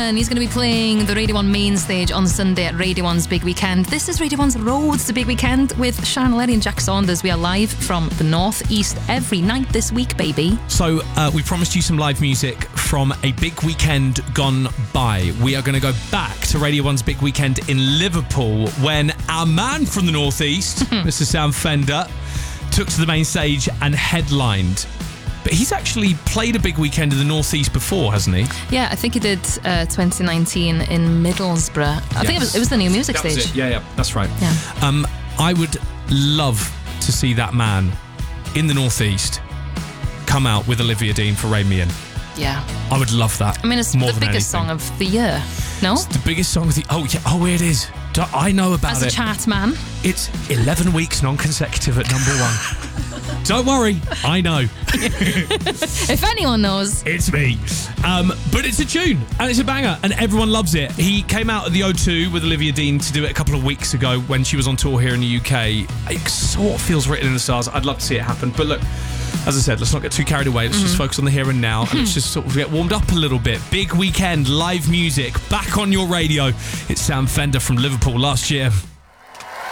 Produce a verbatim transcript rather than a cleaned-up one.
Lennon. He's going to be playing the Radio one main stage on Sunday at Radio one's Big Weekend. This is Radio one's Roads to Big Weekend with Sharon Lenny and Jack Saunders. We are live from the North East every night this week, baby. So uh, we promised you some live music from a big weekend gone by. We are going to go back to Radio one's Big Weekend in Liverpool when our man from the North East, Mister Sam Fender, took to the main stage and headlined. But he's actually played a big weekend in the North East before, hasn't he? Yeah, I think he did uh, twenty nineteen in Middlesbrough. I yes. think it was, it was the New Music that Stage. Was it. Yeah, yeah, that's right. Yeah. Um, I would love to see that man in the North East come out with Olivia Dean for Rain Me In. Yeah. I would love that. I mean, it's more the than biggest anything. song of the year, no? It's the biggest song of the... Oh, yeah. Oh, it is. Do- I know about As a it. chart man. It's eleven weeks non-consecutive at number one. Don't worry, I know. If anyone knows. It's me. Um, but it's a tune, and it's a banger, and everyone loves it. He came out at the O two with Olivia Dean to do it a couple of weeks ago when she was on tour here in the U K. It sort of feels written in the stars. I'd love to see it happen. But look, as I said, let's not get too carried away. Let's mm-hmm. just focus on the here and now, and let's just sort of get warmed up a little bit. Big weekend, live music, back on your radio. It's Sam Fender from Liverpool last year.